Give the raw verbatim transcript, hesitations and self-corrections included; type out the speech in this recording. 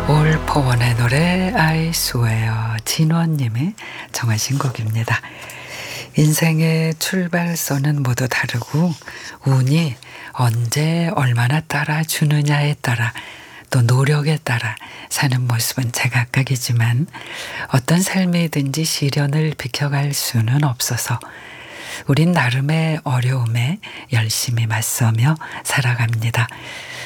올 포원의 노래 I swear 진원님이 정하신 곡입니다. 인생의 출발선은 모두 다르고 운이 언제 얼마나 따라주느냐에 따라 또 노력에 따라 사는 모습은 제각각이지만 어떤 삶이든지 시련을 비켜갈 수는 없어서 우린 나름의 어려움에 열심히 맞서며 살아갑니다.